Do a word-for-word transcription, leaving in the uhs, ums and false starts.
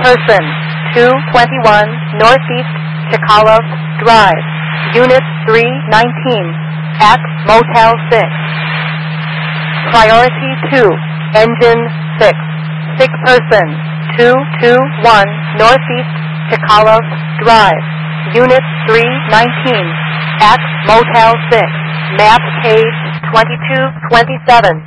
person, two twenty-one Northeast Chicala Drive, Unit three nineteen, at Motel six. Priority two, Engine six, sick person, two twenty-one Northeast Chicala Drive, Unit three nineteen, at Motel six, map page twenty-two twenty-seven.